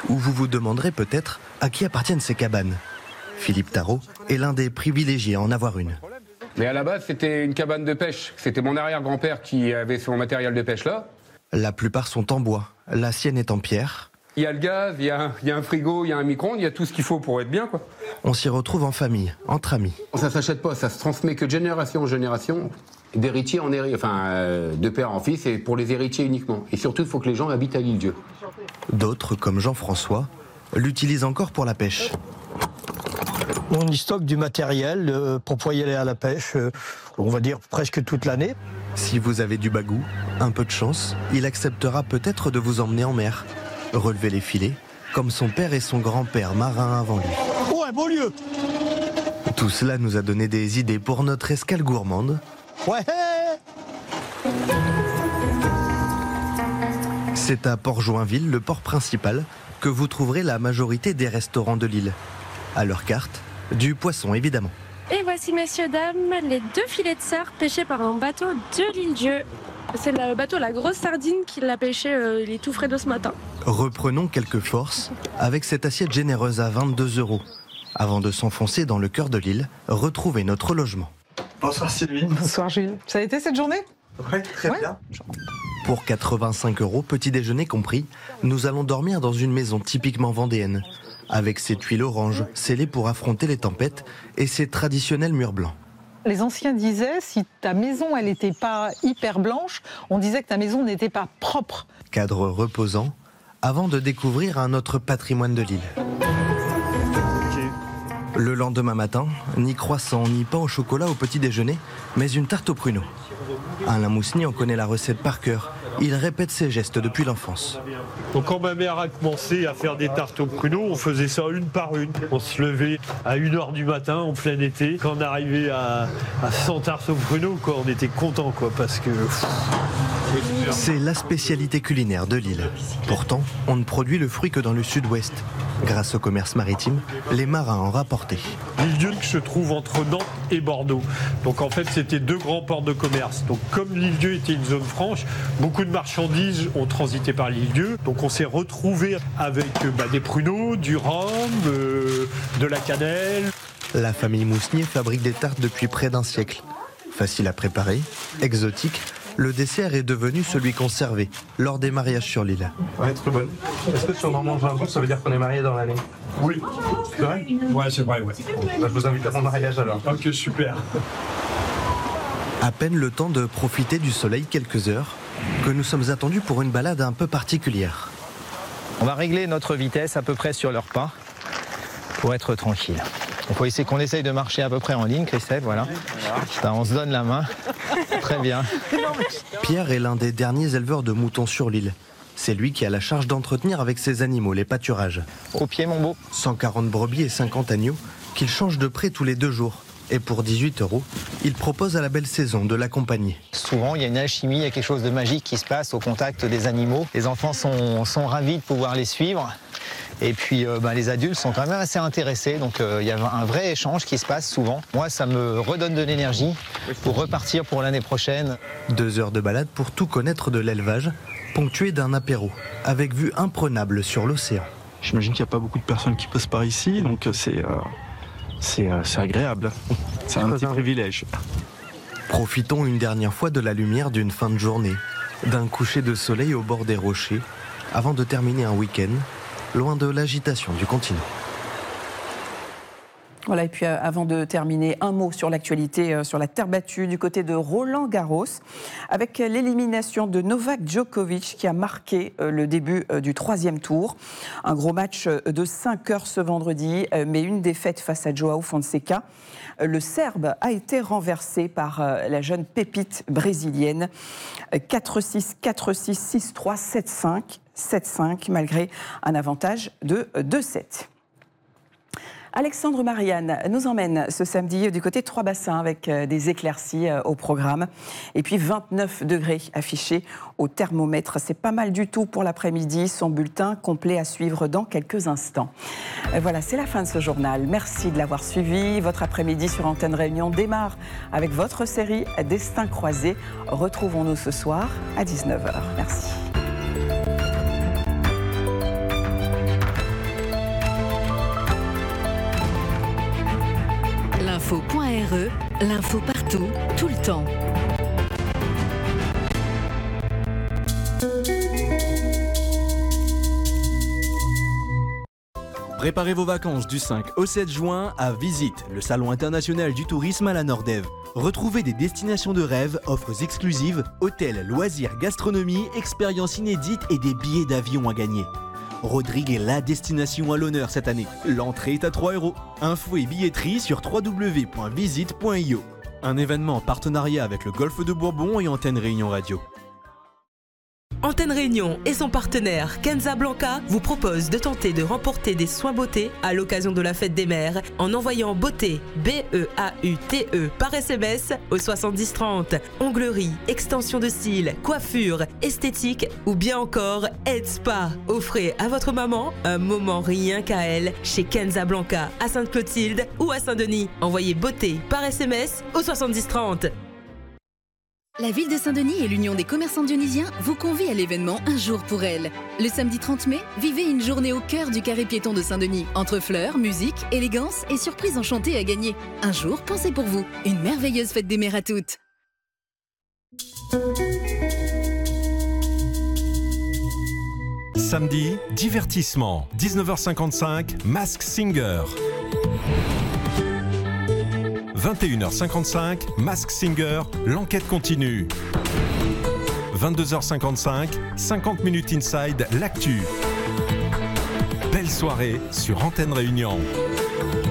Ou vous vous demanderez peut-être à qui appartiennent ces cabanes. Philippe Tarot est l'un des privilégiés à en avoir une. Mais à la base, c'était une cabane de pêche. C'était mon arrière-grand-père qui avait son matériel de pêche là. La plupart sont en bois, la sienne est en pierre. Il y a le gaz, il y a un frigo, il y a un micro-ondes, il y a tout ce qu'il faut pour être bien, quoi. On s'y retrouve en famille, entre amis. Ça s'achète pas, ça se transmet que de génération en génération, d'héritier en héritier, de père en fils, et pour les héritiers uniquement. Et surtout, il faut que les gens habitent à l'île-Dieu. D'autres, comme Jean-François, l'utilisent encore pour la pêche. On y stocke du matériel pour pouvoir y aller à la pêche, on va dire presque toute l'année. Si vous avez du bagou, un peu de chance, il acceptera peut-être de vous emmener en mer. Relever les filets, comme son père et son grand-père marins avant lui. Ouais, beau lieu. Tout cela nous a donné des idées pour notre escale gourmande. Ouais. C'est à Port-Joinville, le port principal, que vous trouverez la majorité des restaurants de l'île. À leur carte, du poisson évidemment. Et voici, messieurs, dames, les 2 filets de sard pêchés par un bateau de l'île-Dieu. C'est le bateau La Grosse Sardine qui l'a pêché, il est tout frais de ce matin. Reprenons quelques forces avec cette assiette généreuse à 22 €. Avant de s'enfoncer dans le cœur de l'île, retrouvez notre logement. Bonsoir Sylvie. Bonsoir Jules. Ça a été cette journée ? Oui, très bien. Pour 85 €, petit déjeuner compris, nous allons dormir dans une maison typiquement vendéenne, avec ses tuiles oranges scellées pour affronter les tempêtes et ses traditionnels murs blancs. Les anciens disaient, si ta maison elle n'était pas hyper blanche, on disait que ta maison n'était pas propre. Cadre reposant, avant de découvrir un autre patrimoine de l'île. Le lendemain matin, ni croissant, ni pain au chocolat au petit déjeuner, mais une tarte aux pruneaux. Alain Mousny en connaît la recette par cœur. Il répète ses gestes depuis l'enfance. Donc quand ma mère a commencé à faire des tartes aux pruneaux, on faisait ça une par une. On se levait à 1h du matin en plein été. Quand on arrivait à 100 tartes aux pruneaux, on était content, parce que... C'est la spécialité culinaire de l'île. Pourtant, on ne produit le fruit que dans le sud-ouest. Grâce au commerce maritime, les marins en rapportaient. L'île-Dieu se trouve entre Nantes et Bordeaux. Donc en fait, c'était 2 grands ports de commerce. Donc comme l'île-Dieu était une zone franche, beaucoup de marchandises ont transité par l'île-Dieu. Donc on s'est retrouvé avec des pruneaux, du rhum, de la cannelle. La famille Mousnier fabrique des tartes depuis près d'un siècle. Facile à préparer, exotique, le dessert est devenu celui qu'on servait lors des mariages sur l'île. Ouais, très bonne. Est-ce que si on en mange un bout, ça veut dire qu'on est marié dans l'année? Oui. C'est vrai? Ouais, c'est vrai, ouais. Je vous invite à mon mariage alors. Ok, super. À peine le temps de profiter du soleil quelques heures, que nous sommes attendus pour une balade un peu particulière. On va régler notre vitesse à peu près sur leur pas pour être tranquille. On peut essayer qu'on essaye de marcher à peu près en ligne, Christelle, voilà. On se donne la main. Très bien. Pierre est l'un des derniers éleveurs de moutons sur l'île. C'est lui qui a la charge d'entretenir avec ses animaux les pâturages. Au pied, mon beau. 140 brebis et 50 agneaux qu'il change de près tous les 2 jours. Et pour 18 €, il propose à la belle saison de l'accompagner. Souvent, il y a une alchimie, il y a quelque chose de magique qui se passe au contact des animaux. Les enfants sont ravis de pouvoir les suivre. Et puis les adultes sont quand même assez intéressés, donc il y a un vrai échange qui se passe souvent. Moi, ça me redonne de l'énergie pour repartir pour l'année prochaine. 2 heures de balade pour tout connaître de l'élevage, ponctué d'un apéro, avec vue imprenable sur l'océan. J'imagine qu'il n'y a pas beaucoup de personnes qui passent par ici, donc c'est agréable. C'est un petit privilège. Profitons une dernière fois de la lumière d'une fin de journée, d'un coucher de soleil au bord des rochers, avant de terminer un week-end loin de l'agitation du continent. Voilà, et puis avant de terminer, un mot sur l'actualité sur la terre battue du côté de Roland-Garros, avec l'élimination de Novak Djokovic qui a marqué le début du 3e tour. Un gros match de 5 heures ce vendredi, mais une défaite face à João Fonseca. Le Serbe a été renversé par la jeune pépite brésilienne. 4-6, 4-6, 6-3, 7-5. 7-5, malgré un avantage de 2-7. Alexandre Marianne nous emmène ce samedi du côté de Trois-Bassins avec des éclaircies au programme. Et puis 29 degrés affichés au thermomètre. C'est pas mal du tout pour l'après-midi. Son bulletin complet à suivre dans quelques instants. Voilà, c'est la fin de ce journal. Merci de l'avoir suivi. Votre après-midi sur Antenne Réunion démarre avec votre série Destin croisé. Retrouvons-nous ce soir à 19h. Merci. RE, l'info partout, tout le temps. Préparez vos vacances du 5 au 7 juin à Visite, le salon international du tourisme à la Nordève. Retrouvez des destinations de rêve, offres exclusives, hôtels, loisirs, gastronomie, expériences inédites et des billets d'avion à gagner. Rodrigue est la destination à l'honneur cette année. L'entrée est à 3 €. Infos et billetterie sur www.visite.io. Un événement en partenariat avec le Golfe de Bourbon et Antenne Réunion Radio. Antenne Réunion et son partenaire Kenza Blanca vous proposent de tenter de remporter des soins beauté à l'occasion de la fête des mères en envoyant beauté BEAUTE par SMS au 70 30. Onglerie, extension de cils, coiffure, esthétique ou bien encore Head Spa. Offrez à votre maman un moment rien qu'à elle chez Kenza Blanca à Sainte-Clotilde ou à Saint-Denis. Envoyez beauté par SMS au 70 30. La ville de Saint-Denis et l'Union des commerçants dionysiens vous convient à l'événement Un jour pour elle. Le samedi 30 mai, vivez une journée au cœur du carré piéton de Saint-Denis. Entre fleurs, musique, élégance et surprises enchantées à gagner. Un jour pensé pour vous. Une merveilleuse fête des mères à toutes. Samedi, divertissement. 19h55, Mask Singer. 21h55, Mask Singer, l'enquête continue. 22h55, 50 minutes inside, l'actu. Belle soirée sur Antenne Réunion.